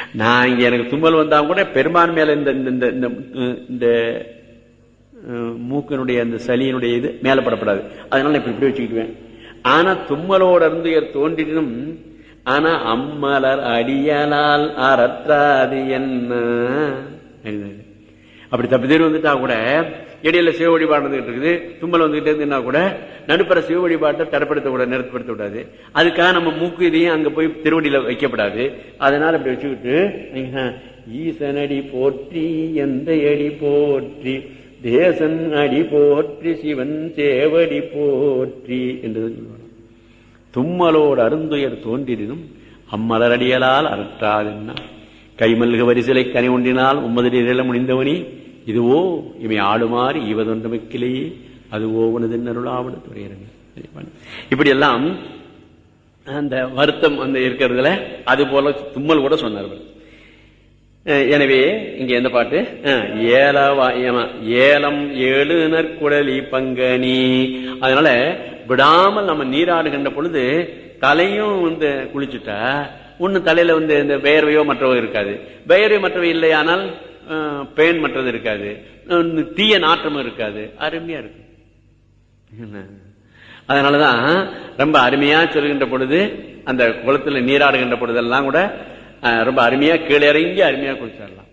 நான் இங்க எனக்கு தும்மல் வந்தா கூட பெரும்பான் மேல இந்த மூக்கினுடைய அந்த சளியினுடைய இது மேலப்படப்படாது. அதனால இப்படி இப்படி வச்சுக்கிட்டுவேன். ஆனா தும்மலோட இருந்து தோன்றினும் ஆனா அம்மலர் அடியலால் அறற்றாது என்ன. அப்படி தப்பி தேர்வு வந்துட்டா கூட இடையில சிவ வழிபாடு வந்துகிட்டு இருக்குது, தும்மல் வந்துகிட்டே இருந்துன்னா கூட நடுப்புற சிவ வழிபாட்டை தரப்படுத்த கூட நிறுத்தப்படுத்த விடாது. அதுக்காக நம்ம மூக்கு இதையும் அங்க போய் திருவடியில வைக்கப்படாது. அதனால அப்படி வச்சுக்கிட்டு ஈசனடி போற்றி எந்த அடி போற்றி தேசன் அடி போற்றி சிவன் சேவடி போற்றி என்று சொல்லுவாங்க. தும்மலோடு அருந்துயர் தோன்றினும் அம்மலர் அடியலால் அறற்றாதுன்னா கைமல்க வரிசலை கனி ஒன்றினால் உம்மதில முடிந்தவனி இதுவோ இவை ஆடுமாறு இவதொன்றமைக்கிலேயே அதுவோ உனது அருளாவன துறையிறங்க. இப்படி எல்லாம் அந்த வருத்தம் அந்த இருக்கிறதுல அது போல தும்மல் கூட சொன்னார்கள். எனவே இங்க எந்த பாட்டு? ஏலம் ஏழு நற்குடலி பங்கனி. அதனால விடாமல் நம்ம நீராடுகின்ற பொழுது தலையும் குளிச்சுட்டா ஒண்ணு தலையில இந்த வேர்வையோ மற்றவோ இருக்காது. வேர்வை மற்றவை இல்லையானால் பேன் மற்றது இருக்காது, தீய நாற்றமும் இருக்காது, அருமையா இருக்கு. அதனாலதான் ரொம்ப அருமையா சொல்கின்ற பொழுது அந்த குளத்துல நீராடுகின்ற பொழுதெல்லாம் கூட ரொம்ப அருமையா கீழே இறங்கி அருமையா குளிச்சிடலாம்,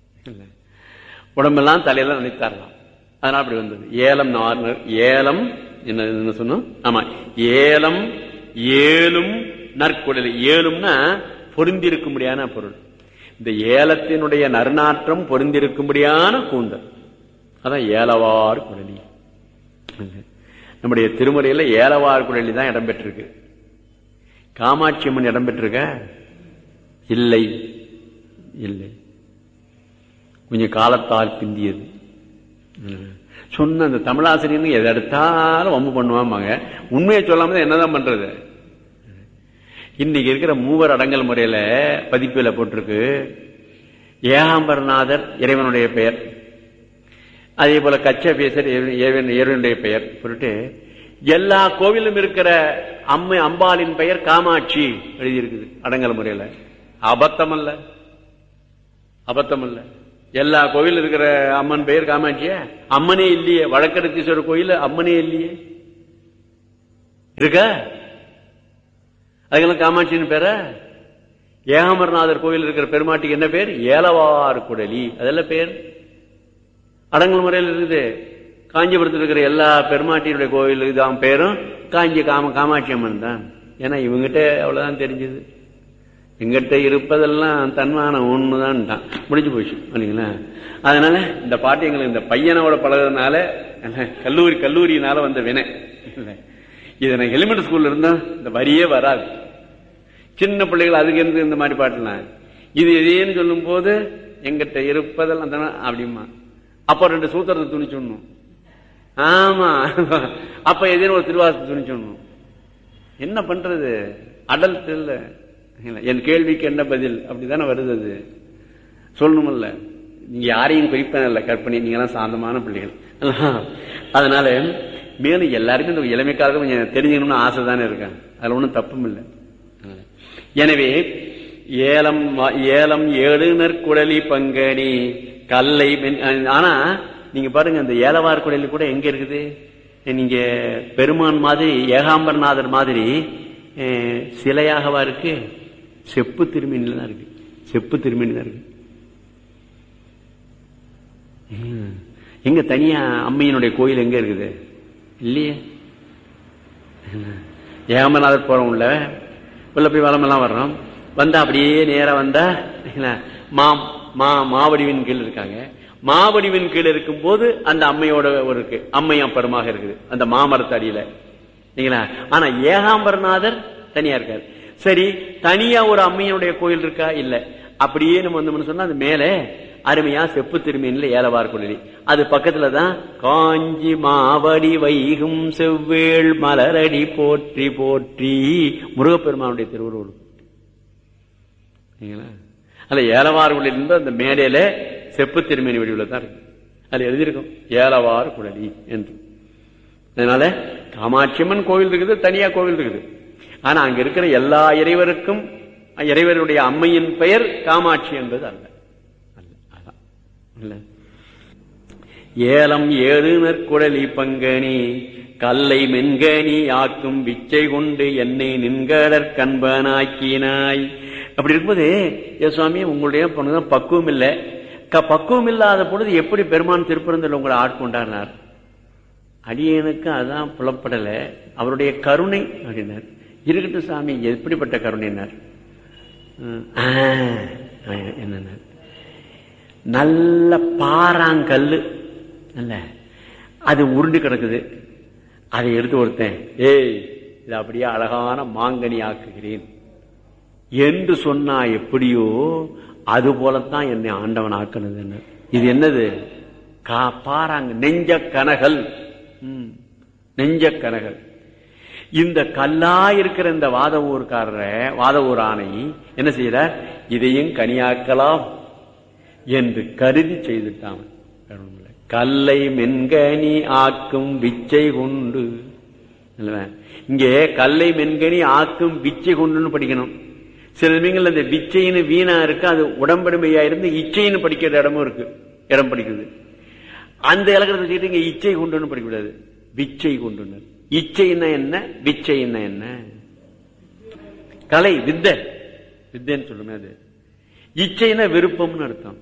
உடம்பெல்லாம் தலையில நினைத்தாரலாம். அதனால அப்படி வந்தது. ஏலம் ஏலம் என்ன சொன்னோம்? ஆமா, ஏலம் ஏலும் நற்குடலி. ஏலும்னா பொருந்திருக்கும்படியான பொருள். இந்த ஏலத்தினுடைய நறுநாற்றம் பொருந்திருக்கும்படியான கூந்தல், அதான் ஏலவார் குடலி. நம்முடைய திருமுறையில ஏலவார் குடலி தான் இடம்பெற்றிருக்கு. காமாட்சி அம்மன் இடம்பெற்றிருக்க இல்லை, இல்லை, கொஞ்சம் காலத்தால் பிந்தியது. சொன்ன அந்த தமிழாசிரியர் எதை எடுத்தாலும் வம்பு பண்ணுவாங்க. உண்மையை சொல்லாம என்னதான் பண்றது? இன்னைக்கு இருக்கிற மூவர் அடங்கல் முறையில பதிப்பில போட்டிருக்கு ஏகாம்பரநாதர் இறைவனுடைய பெயர், அதே போல கச்சபேசர் இறைவனுடைய பெயர் பொருட்டு எல்லா கோவிலும் இருக்கிற அம்பாளின் பெயர் காமாட்சி எழுதியிருக்குது அடங்கல் முறையில. அபத்தம் அல்ல, அபத்தம் அல்ல. எல்லா கோவில் இருக்கிற அம்மன் பெயர் காமாட்சிய? அம்மனே இல்லையே. வழக்கடத்தீஸ்வரர் கோயில் அம்மனே இல்லையே, இருக்க? அதுக்கெல்லாம் காமாட்சின்னு பேர? ஏகாம்பரநாதர் கோயில் இருக்கிற பெருமாட்டிக்கு என்ன பேர்? ஏலவார் குடலி. அதெல்லாம் பேர் அடங்கல் முறையில் இருக்குது. காஞ்சிபுரத்தில் இருக்கிற எல்லா பெருமாட்டியினுடைய கோயில் இதான் பேரும் காமாட்சி அம்மன் தான். ஏன்னா இவங்கிட்ட அவ்வளவுதான் தெரிஞ்சது. எங்கிட்ட இருப்பதெல்லாம் தன்மான ஒண்ணுதான் முடிஞ்சு போச்சு இல்லைங்களா? அதனால இந்த பாட்டு எங்களுக்கு இந்த பையனோட பழகிறதுனால கல்லூரியினால வந்த வினை. இதை நான் எலிமெண்ட் ஸ்கூல்ல இருந்தா இந்த வரியே வராது. சின்ன பிள்ளைகள் அதுக்கு இருந்து இந்த மாதிரி பாட்டுலாம் இது எதேன்னு சொல்லும் போது எங்கிட்ட இருப்பதெல்லாம் அப்படிமா. அப்ப 2 சூத்திரத்தை துணிச்சொன்னும். ஆமா, அப்ப எதேன்னு ஒரு திருவாசத்தை துணிச்சொன்னும். என்ன பண்றது? அடல்ட் இல்ல. என் கேள்விக்கு என்ன பதில் அப்படித்தானே வருது. அது சொல்லணும்ல. நீங்க யாரையும் குறிப்பேன் இல்ல, கற்பனை. நீங்க எல்லாம் சாந்தமான பிள்ளைகள். அதனால மேலும் எல்லாருமே இந்த இளமைக்காக கொஞ்சம் தெரிஞ்சுக்கணும்னு ஆசை தானே இருக்காங்க. அதுல ஒன்றும் தப்பும் இல்லை. எனவே ஏலம் ஏலம் ஏழு நற்குடலி பங்கனி கல்லை. ஆனா நீங்க பாருங்க, இந்த ஏலவார் குடலி கூட எங்க இருக்குது? நீங்க பெருமான் மாதிரி ஏகாம்பரநாதர் மாதிரி சிலையாகவா இருக்கு? செப்பு திருமீன்ல தான் இருக்கு. செப்பு திருமீன் தான் இருக்கு. எங்க தனியா அம்மையினுடைய கோயில் எங்க இருக்குது? இல்லையே. ஏகாம்பரநாதர் போறோம் உள்ள போய் வளமெல்லாம் வர்றோம். வந்தா அப்படியே நேரா வந்தா மாவடிவின் கீழ் இருக்காங்க. மாவடிவின் கீழ் இருக்கும் போது அந்த அம்மையோட ஒரு இருக்கு, அம்மையப்பரமாக இருக்குது அந்த மாமரத்து அடியில. ஆனா ஏகாம்பரநாதர் தனியா இருக்காரு. சரி, தனியா ஒரு அம்மையுடைய கோயில் இருக்கா? இல்ல. அப்படியே நம்ம வந்தோம்னு சொன்னா அது மேல அருமையா செப்பு திருமீன்ல ஏலவார் குடலி. அது பக்கத்துலதான் காஞ்சி மாவடி வைகும் செவ்வேள் மலரடி போற்றி போற்றி முருகப்பெருமானுடைய திருவுருவம். அல்ல ஏலவார் குடலி அந்த மேடையில செப்பு திருமீன் வடிவுல தான் இருக்கு. அது எழுதியிருக்கும் ஏலவார் குடலி என்று. அதனால காமாட்சியம்மன் கோவில் இருக்குது, தனியா கோவில் இருக்குது. ஆனா அங்க இருக்கிற எல்லா இறைவருக்கும் இறைவருடைய அம்மையின் பெயர் காமாட்சி என்பது அல்ல. ஏலம் ஏறு நற்குடலி பங்கனி கல்லை மென்கனி ஆக்கும் விச்சை கொண்டு என்னை நின்கடற் கண்பனாக்கினாய். அப்படி இருக்கும்போது சுவாமி உங்களுடைய பொண்ணுதான் பக்குவம் இல்லை, பக்குவம் இல்லாத பொழுது எப்படி பெருமான் திருப்பரந்தில் உங்களை ஆட்கொண்டார்? அடியனுக்கு அதான் புலப்படல, அவருடைய கருணை அப்படின்னார். இருக்கட்டும் சாமி, எப்படிப்பட்ட கருணைனார்? என்ன நல்ல பாறாங்கல்லு அல்ல, அது உருண்டு கிடக்குது, அதை எடுத்து ஒருத்தன் ஏய் இது அப்படியே அழகான மாங்கனி ஆக்குகிறேன் என்று சொன்னா எப்படியோ அது போலத்தான் என்னை ஆண்டவன் ஆக்கினது. இது என்னது? பாறாங்க நெஞ்ச கனகல், நெஞ்ச கனகல். இந்த கல்லா இருக்கிற இந்த வாதவூர் ஆணை என்ன செய்யறார்? இதையும் கனியாக்கலாம் என்று கருதி செய்துட்டான். கல்லை மென்கனி ஆக்கும் விச்சை கொண்டு, இங்கே கல்லை மென்கனி ஆக்கும் விச்சை கொண்டுன்னு படிக்கணும். சில சமயங்கள் அந்த விச்சைன்னு வீணா இருக்கு, அது உடம்படுமையா இருந்து இச்சைன்னு படிக்கிற இடமும் இருக்கு, இடம் படிக்கிறது. அந்த இலக்கணத்தை வச்சுக்கிட்டு இங்க இச்சை கொண்டுன்னு படிக்கக்கூடாது, விச்சை கொண்டு. இச்சைன்னா என்ன, விச்சைன்னா என்ன? கலை வித்தைன்னு சொல்லுமே, அது இச்சைன்னா விருப்பம்னு அர்த்தம்.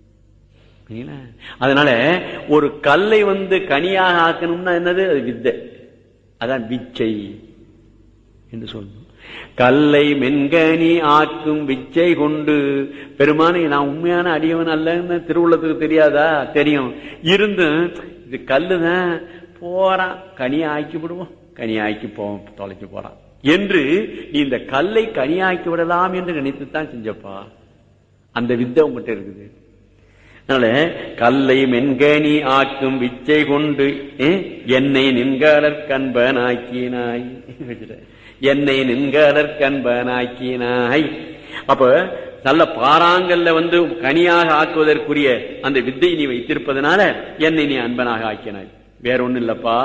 அதனால ஒரு கல்லை கனியாக ஆக்கணும்னா என்னது? அது வித்தை, அதான் விச்சை என்று சொல்லணும். கல்லை மென்கனி ஆக்கும் விச்சை கொண்டு. பெருமானை நான் உண்மையான அடியவன் அல்லன்னு திருவுள்ளத்துக்கு தெரியாதா? தெரியும். இருந்து இது கல்லுதான் போறான், கனியாக்கி விடுவோம், கனியாக்கி தொலைச்சு போறான் என்று நீ இந்த கல்லை கனியாக்கி விடலாம் என்று நினைத்துத்தான் செஞ்சப்பா. அந்த வித்தை உங்ககிட்ட இருக்குது. அதனால கல்லை மென்கனி ஆக்கும் விச்சை கொண்டு என்னை நின்கடற் கண்பனாக்கினாய், என்னை நின்கடற் கண்பனாக்கினாய். அப்ப நல்ல பாறாங்கல்ல கனியாக ஆக்குவதற்குரிய அந்த வித்தை நீ வைத்திருப்பதனால என்னை நீ அன்பனாக ஆக்கினாய். வேற ஒண்ணு இல்லப்பா.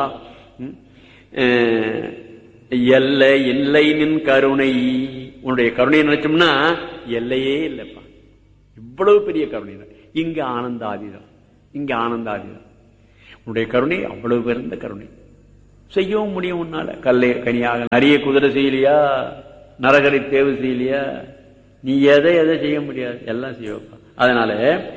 எல்லை இல்லை நின் கருணை. உன்னுடைய கருணை நினைச்சோம்னா எல்லையே இல்லப்பா, இவ்வளவு பெரிய கருணை. இங்க ஆனந்தாதீதம், இங்க ஆனந்தாதீதம். உன்னுடைய கருணை அவ்வளவு பெருந்த கருணை. செய்யவும் முடியும் உன்னால. கல்லை கனியாக நிறைய குதிரை செய்யலையா, நரகரை தேர்வு செய்யலையா? நீ எதை செய்ய முடியாது, எல்லாம் செய்வப்பா. அதனால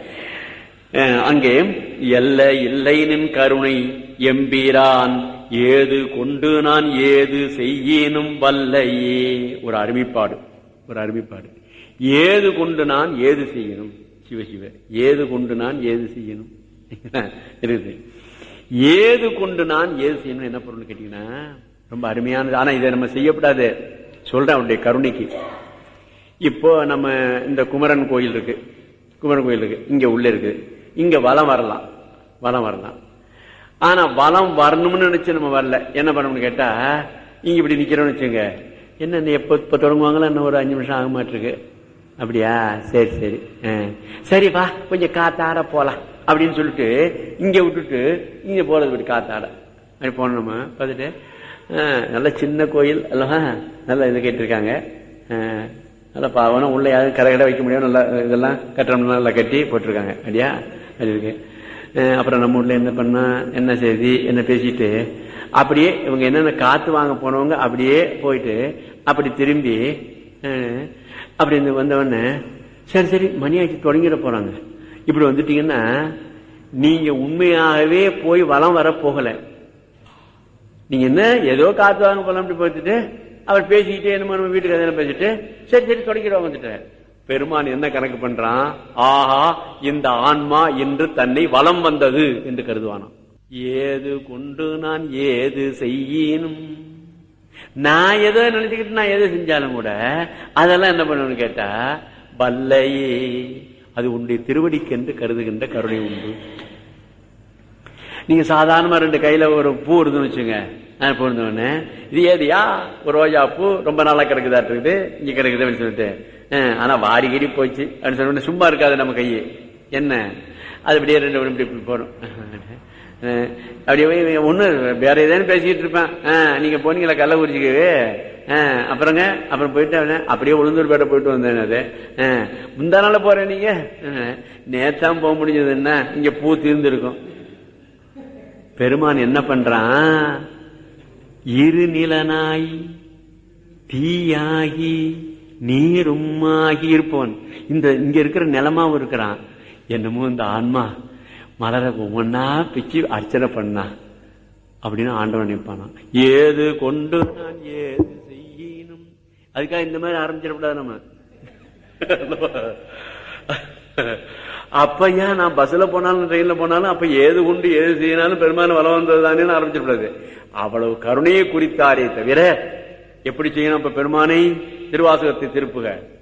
அங்கே எல்லை இல்லை நின் கருணை எம்பீரான் ஏது கொண்டு நான் ஏது செய்யினும் வல்லையே. ஒரு அருமைப்பாடு, ஒரு அருமைப்பாடு. ஏது கொண்டு நான் ஏது செய்யணும், சிவசிவ ஏது கொண்டு நான் ஏது செய்யணும் இருக்குது. ஏது கொண்டு நான் ஏது செய்யணும் என்ன பொருள் கேட்டீங்கன்னா ரொம்ப அருமையானது. ஆனா இதை நம்ம செய்யப்படாது சொல்றேன் அவருடைய கருணைக்கு. இப்போ நம்ம இந்த குமரன் கோயில் இருக்கு, குமரன் கோயில் இருக்கு, இங்க உள்ள இருக்கு. இங்க வலம் வரலாம், வலம் வரலாம். ஆனா வலம் வரணும்னு நினைச்சு நம்ம வரல. என்ன பண்ணணும்னு கேட்டா, இங்க இப்படி நிக்கிறோம்னு வச்சுங்க, என்ன எப்ப தொடங்குவாங்களா, இன்னும் ஒரு 5 நிமிஷம் ஆக மாட்டிருக்கு. அப்படியா, சரி சரி சரி வா கொஞ்சம் காத்தாட போலாம் அப்படின்னு சொல்லிட்டு இங்க விட்டுட்டு இங்க போறது இப்படி காத்தாட அப்படி போனோமா பார்த்துட்டு, நல்ல சின்ன கோயில் அல்லவா, நல்லா இது கேட்டிருக்காங்க. நல்லா பாவம், உள்ள யாரும் கரை கடை வைக்க முடியும், நல்லா இதெல்லாம் கட்டணம்லாம் நல்லா கட்டி போட்டிருக்காங்க. அப்படியா, அது இருக்கு. அப்புறம் நம்ம ஊர்ல என்ன பண்ணா, என்ன செய்தி, என்ன பேசிட்டு அப்படியே இவங்க என்னென்ன காத்து வாங்க போனவங்க அப்படியே போயிட்டு அப்படி திரும்பி அப்படி வந்தவொடனே சரி சரி மணியாச்சு தொடங்கிட போறாங்க. இப்படி வந்துட்டீங்கன்னா நீங்க உண்மையாகவே போய் வலம் வர போகல. நீங்க என்ன ஏதோ காத்து வாங்க போலாம் அப்படி போயிட்டு அவர் பேசிக்கிட்டே என்னமோ நம்ம வீட்டுக்கு எதனா பேசிட்டு சரி சரி தொடங்கிடுவாங்க வந்துட்டு. பெருமான் என்ன கணக்கு பண்றான், ஆஹா இந்த ஆன்மா என்று தன்னை வலம் வந்தது என்று கருதுவானாம். ஏது கொண்டு நான் ஏது செய்யணும், நான் எதோ நினைச்சுக்கிட்டு நான் எதை செஞ்சாலும் கூட அதெல்லாம் என்ன பண்ணணும்னு கேட்டா வல்லையே, அது உன்னுடைய திருவடிக்கு என்று கருதுகின்ற கருணை உண்டு. நீங்க சாதாரணமா 2 கையில ஒரு பூ இருந்துன்னு வச்சுங்க, நான் போனோடனே இது ஏதியா ஒரு ரோஜா பூ ரொம்ப நாளா கிடக்குதா இருக்குது, இங்க கிடக்குது அப்படின்னு சொல்லிட்டு, ஆனா வாரி கிடி போச்சு அப்படின்னு சொன்ன சும்மா இருக்காது நம்ம கையை. என்ன அது இப்படியே 2 இப்படி போறோம். அப்படியே ஒண்ணு வேற ஏதாவது பேசிக்கிட்டு இருப்பேன். நீங்க போனீங்களா கள்ளக்குறிச்சிக்கு? அப்புறங்க அப்புறம் போயிட்டு அப்படியே உளுந்தூர்பேட்டை போயிட்டு வந்தேன். அது முந்தா நாள போறேன். நீங்க நேத்தான் போக முடிஞ்சது. என்ன இங்க பூ தீர்ந்திருக்கும். பெருமான் என்ன பண்றான்? இருநிலனாய் தீயாகி நீருமாகி இருப்பவன். இங்க இருக்கிற நிலமாவும் இருக்கிறான். என்னமோ இந்த ஆன்மா மலர ஒவ்வொன்னா பிச்சு அர்ச்சனை பண்ணா அப்படின்னு ஆண்டவன் நினைப்பானா. ஏது கொண்டு நான் ஏது செய்யணும். அதுக்காக இந்த மாதிரி ஆரம்பிச்சிடக்கூடாது நம்ம. அப்ப ஏன் நான் பஸ்ல போனாலும் ட்ரெயின்ல போனாலும் அப்ப ஏது கொண்டு ஏது செய்யினாலும் பெருமாள் வளம் வந்தது தானே ஆரம்பிச்சிடக்கூடாது. அவ்வளவு கருணையை குறித்தாரே தவிர எப்படி செய்யணும்? அப்ப பெருமானை திருவாசகத்தை திருப்புக.